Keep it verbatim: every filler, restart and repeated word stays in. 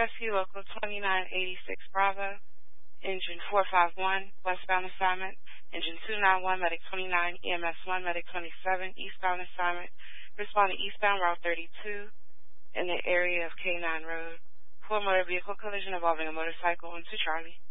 Rescue Local twenty-nine eighty-six Bravo, Engine four five one, westbound assignment. Engine two nine one, Medic twenty-nine, E M S one, Medic twenty-seven, eastbound assignment. Responding eastbound Route thirty-two in the area of K nine Road. For a motor vehicle collision involving a motorcycle into Charlie.